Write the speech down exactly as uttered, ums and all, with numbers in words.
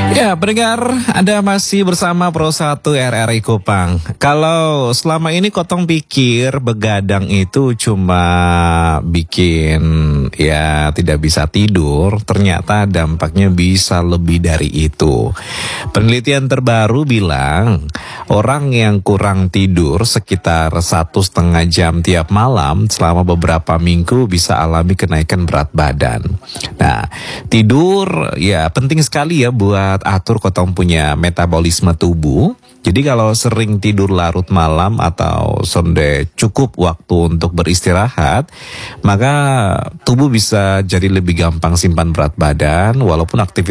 Ya, pendengar, Anda masih bersama Pro satu R R I Kupang. Kalau selama ini Kotong pikir begadang itu cuma bikin ya tidak bisa tidur, ternyata dampaknya bisa lebih dari itu. Penelitian terbaru bilang orang yang kurang tidur sekitar satu setengah jam tiap malam selama beberapa minggu bisa alami kenaikan berat badan. Nah, tidur ya penting sekali ya buat atur Kotong punya metabolisme tubuh. Jadi kalau sering tidur larut malam atau sonde cukup waktu untuk beristirahat, maka tubuh bisa jadi lebih gampang simpan berat badan walaupun aktivitas